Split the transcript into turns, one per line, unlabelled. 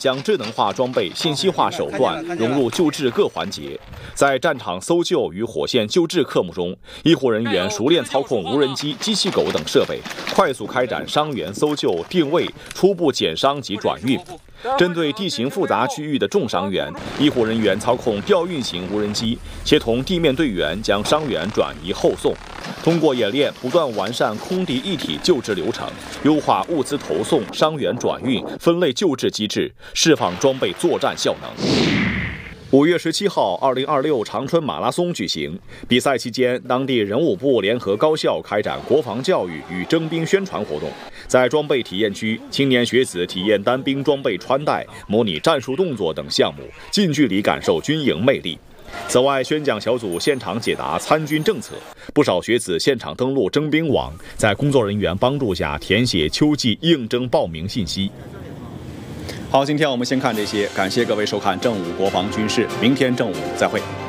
将智能化装备、信息化手段融入救治各环节。在战场搜救与火线救治科目中，医护人员熟练操控无人机、机器狗等设备，快速开展伤员搜救、定位、初步减伤及转运。针对地形复杂区域的重伤员，医护人员操控吊运型无人机，协同地面队员将伤员转移后送。通过演练，不断完善空敌一体救治流程，优化物资投送、伤员转运、分类救治机制，释放装备作战效能。5月17号，2026长春马拉松举行。比赛期间，当地人武部联合高校开展国防教育与征兵宣传活动。在装备体验区，青年学子体验单兵装备穿戴、模拟战术动作等项目，近距离感受军营魅力。此外，宣讲小组现场解答参军政策，不少学子现场登录征兵网，在工作人员帮助下填写秋季应征报名信息。好，今天我们先看这些，感谢各位收看正午国防军事，明天正午再会。